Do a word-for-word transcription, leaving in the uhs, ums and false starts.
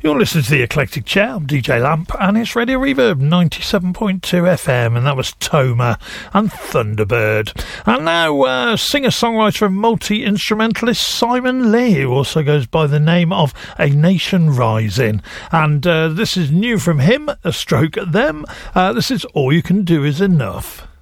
You're listening to The Eclectic Chair. I'm D J Lamp, and it's Radio Reverb ninety-seven point two F M, and that was Toma and Thunderbird. And now, uh, singer-songwriter and multi-instrumentalist Simon Lee, who also goes by the name of A Nation Rising. And uh, this is new from him, A Stroke at Them. Uh, this is All You Can Do Is Enough.